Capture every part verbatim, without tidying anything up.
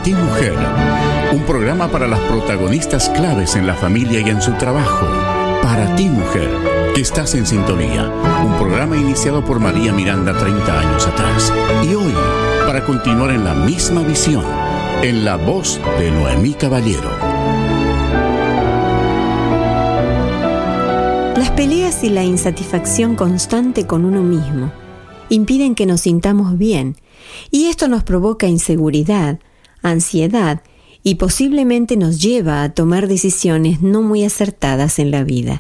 ti, mujer. Un programa para las protagonistas claves en la familia y en su trabajo. Para ti, mujer, que estás en sintonía. Un programa iniciado por María Miranda treinta años atrás. Y hoy, para continuar en la misma visión, en la voz de Noemí Caballero. Las peleas y la insatisfacción constante con uno mismo impiden que nos sintamos bien, y esto nos provoca inseguridad, ansiedad y posiblemente nos lleva a tomar decisiones no muy acertadas en la vida.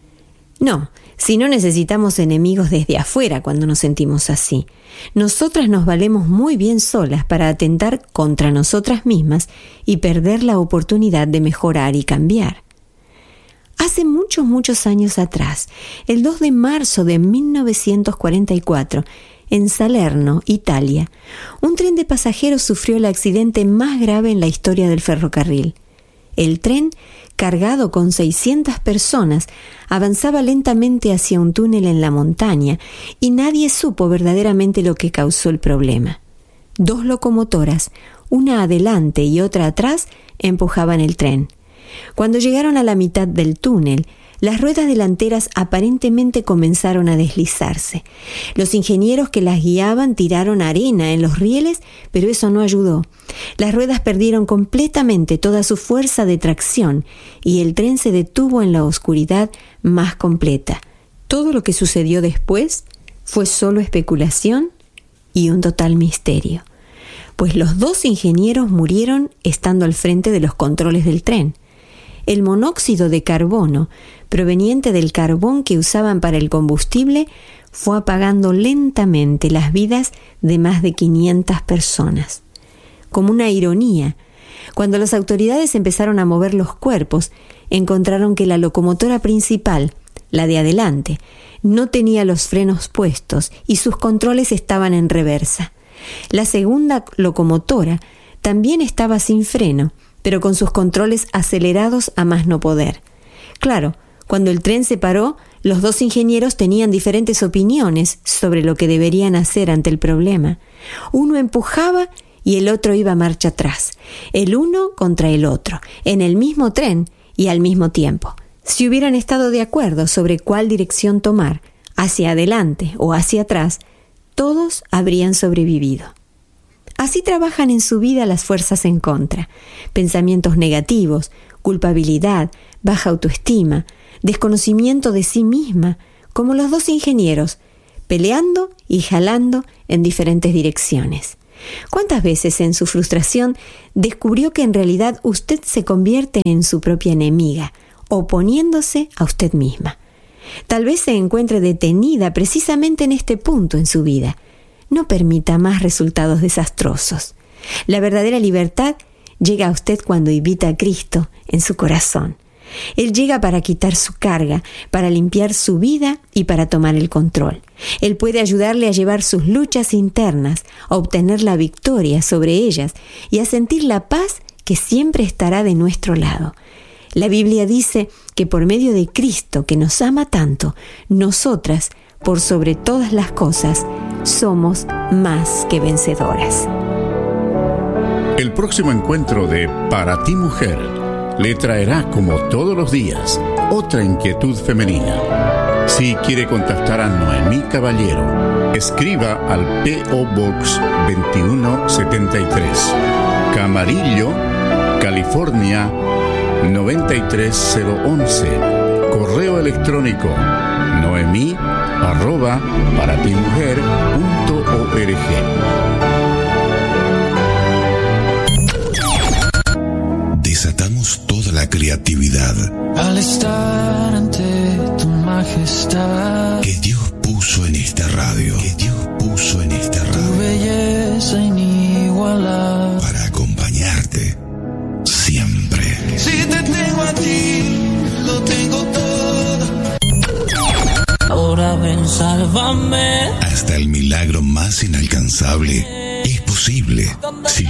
No, si no necesitamos enemigos desde afuera cuando nos sentimos así. Nosotras nos valemos muy bien solas para atentar contra nosotras mismas y perder la oportunidad de mejorar y cambiar. Hace muchos, muchos años atrás, el dos de marzo de mil novecientos cuarenta y cuatro, en Salerno, Italia, un tren de pasajeros sufrió el accidente más grave en la historia del ferrocarril. El tren, cargado con seiscientas personas, avanzaba lentamente hacia un túnel en la montaña y nadie supo verdaderamente lo que causó el problema. Dos locomotoras, una adelante y otra atrás, empujaban el tren. Cuando llegaron a la mitad del túnel, las ruedas delanteras aparentemente comenzaron a deslizarse. Los ingenieros que las guiaban tiraron arena en los rieles, pero eso no ayudó. Las ruedas perdieron completamente toda su fuerza de tracción y el tren se detuvo en la oscuridad más completa. Todo lo que sucedió después fue solo especulación y un total misterio, pues los dos ingenieros murieron estando al frente de los controles del tren. El monóxido de carbono, proveniente del carbón que usaban para el combustible, fue apagando lentamente las vidas de más de quinientas personas. Como una ironía, cuando las autoridades empezaron a mover los cuerpos, encontraron que la locomotora principal, la de adelante, no tenía los frenos puestos y sus controles estaban en reversa. La segunda locomotora también estaba sin freno, pero con sus controles acelerados a más no poder. Claro, cuando el tren se paró, los dos ingenieros tenían diferentes opiniones sobre lo que deberían hacer ante el problema. Uno empujaba y el otro iba marcha atrás, el uno contra el otro, en el mismo tren y al mismo tiempo. Si hubieran estado de acuerdo sobre cuál dirección tomar, hacia adelante o hacia atrás, todos habrían sobrevivido. Así trabajan en su vida las fuerzas en contra: pensamientos negativos, culpabilidad, baja autoestima, desconocimiento de sí misma, como los dos ingenieros, peleando y jalando en diferentes direcciones. ¿Cuántas veces en su frustración descubrió que en realidad usted se convierte en su propia enemiga, oponiéndose a usted misma? Tal vez se encuentre detenida precisamente en este punto en su vida. No permita más resultados desastrosos. La verdadera libertad llega a usted cuando invita a Cristo en su corazón. Él llega para quitar su carga, para limpiar su vida y para tomar el control. Él puede ayudarle a llevar sus luchas internas, a obtener la victoria sobre ellas y a sentir la paz que siempre estará de nuestro lado. La Biblia dice que por medio de Cristo, que nos ama tanto, nosotras, por sobre todas las cosas, somos más que vencedoras. El próximo encuentro de Para ti, mujer, le traerá, como todos los días, otra inquietud femenina. Si quiere contactar a Noemí Caballero, escriba al P O Box veintiuno setenta y tres, Camarillo, California noventa y tres cero once. Correo electrónico noemí arroba paratimujer punto org. Desatamos toda la creatividad al estar ante tu majestad que Dios puso en esta radio, que Dios puso en esta radio, tu belleza inigualable para acompañarte siempre. Si te tengo a ti, lo tengo todo. Ahora ven, sálvame. Hasta el milagro más inalcanzable es posible si